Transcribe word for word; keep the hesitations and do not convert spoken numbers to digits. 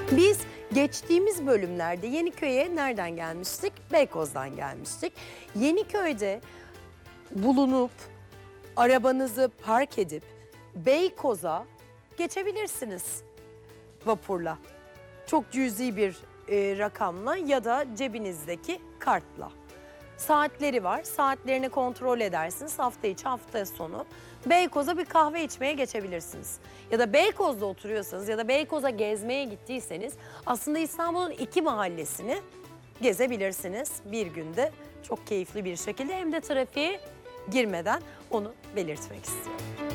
Biz geçtiğimiz bölümlerde Yeniköy'e nereden gelmiştik? Beykoz'dan gelmiştik. Yeniköy'de bulunup arabanızı park edip Beykoz'a geçebilirsiniz vapurla. Çok cüzi bir e, rakamla ya da cebinizdeki kartla. Saatleri var. Saatlerini kontrol edersiniz. Hafta içi, hafta sonu Beykoz'a bir kahve içmeye geçebilirsiniz. Ya da Beykoz'da oturuyorsanız ya da Beykoz'a gezmeye gittiyseniz aslında İstanbul'un iki mahallesini gezebilirsiniz bir günde. Çok keyifli bir şekilde, hem de trafiğe girmeden, onu belirtmek istiyorum.